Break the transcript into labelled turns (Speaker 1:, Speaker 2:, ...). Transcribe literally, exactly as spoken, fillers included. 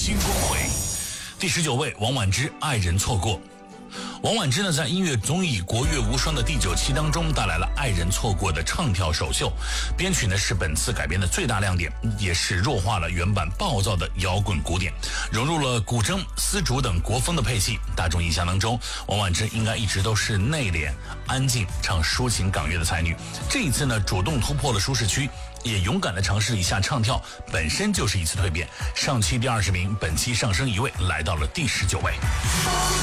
Speaker 1: 新光辉。第十九位，王菀之《爱人错过》。王菀之呢，在音乐综艺《国乐无双》的第九期当中，带来了《爱人错过》的唱跳首秀。编曲呢是本次改编的最大亮点，也是弱化了原版暴躁的摇滚鼓点，融入了古筝、丝竹等国风的配器。大众印象当中，王菀之应该一直都是内敛、安静、唱抒情港乐的才女。这一次呢，主动突破了舒适区，也勇敢地尝试一下唱跳，本身就是一次蜕变。上期第二十名，本期上升一位，来到了第十九位。